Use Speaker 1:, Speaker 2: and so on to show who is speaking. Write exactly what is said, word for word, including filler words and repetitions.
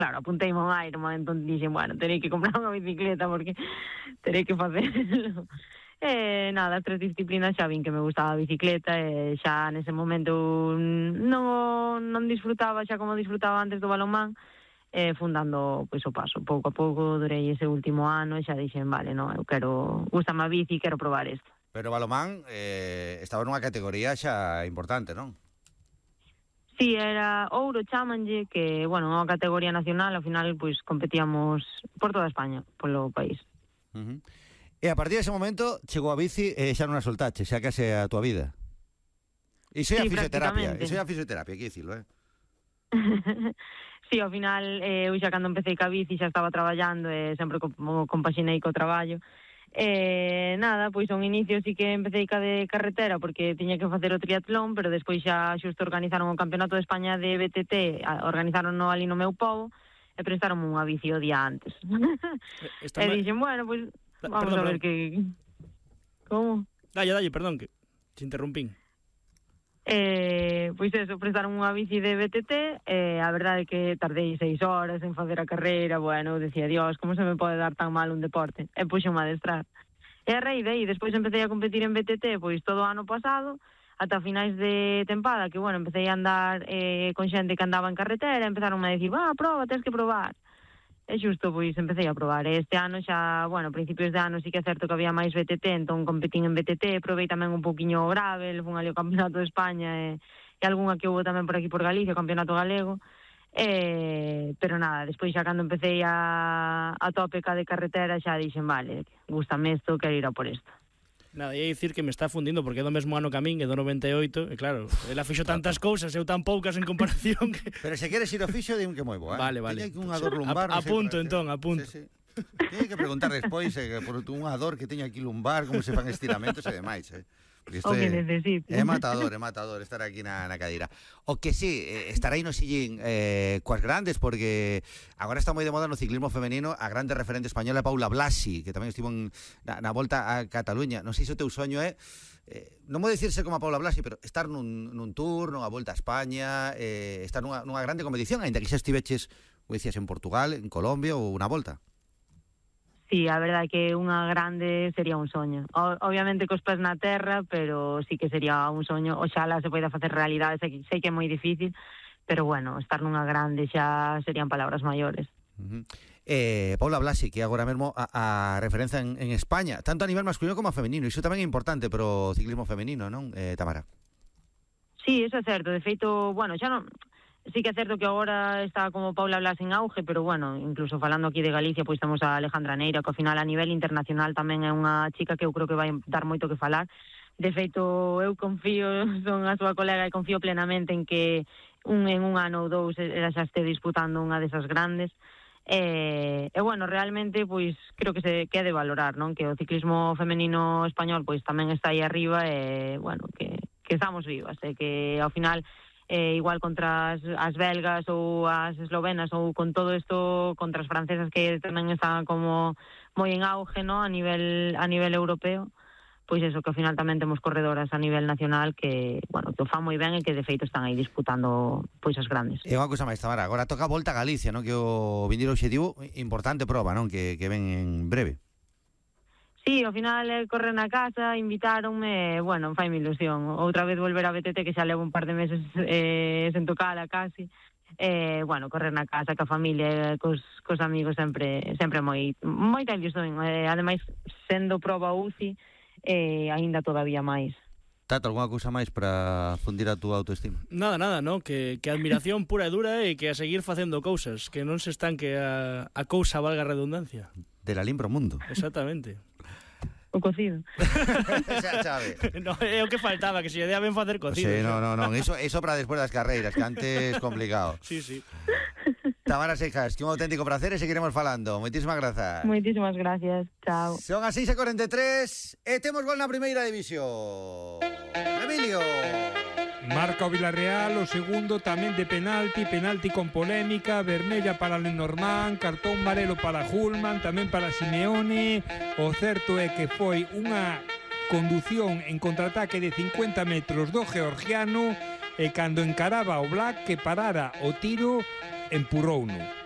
Speaker 1: claro, apuntei un Ironman, entón dixen, bueno, terei que comprar unha bicicleta porque terei que facelo. E nada, as tres disciplinas xa vin que me gustaba a bicicleta e xa nese momento non, non disfrutaba xa como disfrutaba antes do balonmán, e fundando pois o paso, pouco a pouco durei ese último ano e xa dixen, vale, no, eu quero, gustame a bici, quero probar isto.
Speaker 2: Pero o balonmán eh, estaba nunha categoría xa importante, non?
Speaker 1: Sí, era ouro, chamanlle, que, bueno, unha categoría nacional, ao final, pois, competíamos por toda España, polo país.
Speaker 2: Uh-huh. E a partir dese momento chegou a bici e xa non a soltache, xa case a tua vida. Iso é a
Speaker 1: Sí,
Speaker 2: fisioterapia,
Speaker 1: prácticamente.
Speaker 2: iso é a fisioterapia, que dicilo, eh?
Speaker 1: Sí, ao final, eh, eu xa cando empecé ca bici xa estaba traballando e sempre co, compaxinei co traballo. E nada, pois un inicio sí que empecé ca de carretera porque tiña que facer o triatlón, pero despois xa xusto organizaron o Campeonato de España de B T T, organizaron no ali no meu pobo e prestaronme unha bici o día antes.
Speaker 3: Está
Speaker 1: e
Speaker 3: ma...
Speaker 1: dixen, bueno, pois pues, vamos
Speaker 3: perdón,
Speaker 1: a ver
Speaker 3: perdón.
Speaker 1: que... Como?
Speaker 3: Dalle, dalle, perdón, que te interrumpín.
Speaker 1: Eh, pois eso, prestaron unha bici de B T T e a verdade é que tardei seis horas en facer a carreira. Bueno, eu decía, Dios, como se me pode dar tan mal un deporte? E puxo-me a adestrar. E a raíz de aí, despois empecé a competir en B T T pois todo o ano pasado, ata finais de tempada, que bueno, empecé a andar eh, con xente que andaba en carretera, empezaron a decir, va, prova, tens que probar. E xusto, pois, empecé a probar. E este ano xa, bueno, a principios de ano sí que é certo que había máis B T T, entón competín en B T T, provei tamén un poquinho o gravel, fun ali ao Campeonato de España e, e algunha que houve tamén por aquí por Galicia, o Campeonato Galego. E, pero nada, despois xa cando empecé a, a tope ca de carretera xa dixen, vale, gústame isto, quero ir a por isto.
Speaker 3: Nada, ia dicir que me está fundindo porque é do mesmo ano que a min, é do noventa e oito, e claro, ela fixo tantas cousas, eu tan poucas en comparación que...
Speaker 2: Pero se queres ir ao fixo, dime que moi bo, eh?
Speaker 3: Vale, vale.
Speaker 2: Teño aquí unha dor lumbar.
Speaker 3: A, apunto, entón, apunto.
Speaker 2: Sí, sí. Teño que preguntar despois eh, por unha dor que teño aquí lumbar, como se fan estiramentos e demais, eh?
Speaker 1: O que necesite.
Speaker 2: É matador, é matador estar aquí na, na cadeira. O que sí, eh, estar aí no sillín eh, coas grandes, porque agora está moi de moda no ciclismo femenino a grande referente española Paula Blasi, que tamén estivo en, na, na volta a Cataluña. Non sei se o teu soño é, eh, non vou dicirse como a Paula Blasi, pero estar nun, nun tour, nunha volta a España, eh, estar nunha, nunha grande competición, ainda que xa estiveches, como dicías, en Portugal, en Colombia ou unha volta.
Speaker 1: Sí, a verdade é que unha grande sería un soño. O, obviamente cos pés na terra, pero sí que sería un soño. Oxalá se poida facer realidade, sei, sei que é moi difícil, pero bueno, estar nunha grande xa serían palabras maiores.
Speaker 2: Uh-huh. eh, Paula Blasi, que agora mesmo a, a referencia en, en España, tanto a nivel masculino como a femenino. Iso tamén é importante pro ciclismo femenino, non, eh, Tamara?
Speaker 1: Sí, eso é certo. De feito, bueno, xa non... Sí que é certo que agora está como Paula Blas en auge, pero bueno, incluso falando aquí de Galicia, pois temos a Alejandra Neira, que ao final a nivel internacional tamén é unha chica que eu creo que vai dar moito que falar. De feito, eu confío, son a súa colega e confío plenamente en que un en un ano ou dous ela xa este disputando unha desas grandes. E, e bueno, realmente, pois creo que se que é de valorar, non? Que o ciclismo femenino español pois tamén está aí arriba e, bueno, que, que estamos vivas e que ao final... Eh, igual contra as, as belgas ou as eslovenas ou con todo isto contra as francesas que tamén están como moi en auge, no, a nivel a nivel europeo, pois eso, que ao final tamén temos corredoras a nivel nacional que, bueno, que o fan moi ben e que de feito están aí disputando pois as grandes.
Speaker 2: E unha cousa máis, Tamara, agora toca a Volta a Galicia, non? Que o vindir obxectivo, importante proba, non? Que, que ven en breve.
Speaker 1: Sí, ao final eh, corre na casa, invitáronme, bueno, fai mi ilusión. Outra vez volver a B T T, que xa levo un par de meses eh, sen tocala casi. Eh, bueno, correr na casa, ca familia, cos, cos amigos, sempre sempre moi moita ilusión. Eh, ademais, sendo proba U C I, eh, aínda todavía máis.
Speaker 2: Tato, algunha cousa máis para fundir a túa autoestima?
Speaker 3: Nada, nada, no? Que, que admiración pura e dura e que a seguir facendo cousas, que non se estanque a, a cousa, valga a redundancia.
Speaker 2: De la limpro mundo.
Speaker 3: Exactamente.
Speaker 1: O cocido.
Speaker 2: Xa, chave.
Speaker 3: No, é o que faltaba, que se lle dea ben facer cocido.
Speaker 2: Sí, no, no, no, eso, eso para despois das carreiras, que antes complicado.
Speaker 3: Sí, sí.
Speaker 2: Tamara Seijas, que un auténtico placer e seguiremos falando. Moitísimas grazas.
Speaker 1: Moitísimas gracias, chao.
Speaker 2: Son as seis e cuarenta e tres e temos gol na primeira división. Emilio.
Speaker 4: Marca o Villarreal, o segundo tamén de penalti, penalti con polémica, vermella para Lenormand, cartón amarelo para Hulman, tamén para Simeone. O certo é que foi unha condución en contraataque de cincuenta metros do georgiano e cando encaraba o Black que parara o tiro, empurrouno.